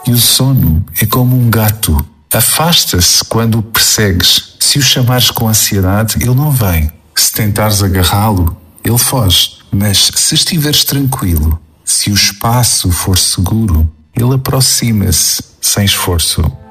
E o sono é como um gato. Afasta-se quando o persegues. Se o chamares com ansiedade, ele não vem. Se tentares agarrá-lo, ele foge. Mas se estiveres tranquilo, se o espaço for seguro, ele aproxima-se sem esforço.